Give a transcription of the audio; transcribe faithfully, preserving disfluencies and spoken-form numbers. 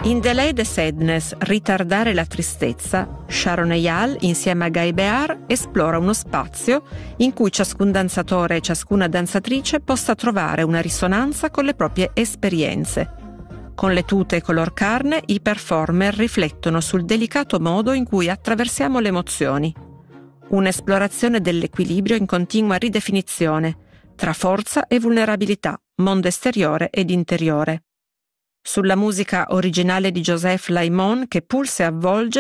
In Delay the Sadness, ritardare la tristezza, Sharon Eyal, insieme a Guy Bear, esplora uno spazio in cui ciascun danzatore e ciascuna danzatrice possa trovare una risonanza con le proprie esperienze. Con le tute color carne, i performer riflettono sul delicato modo in cui attraversiamo le emozioni. Un'esplorazione dell'equilibrio in continua ridefinizione, tra forza e vulnerabilità, mondo esteriore ed interiore. Sulla musica originale di Joseph Laimon, che pulsa e avvolge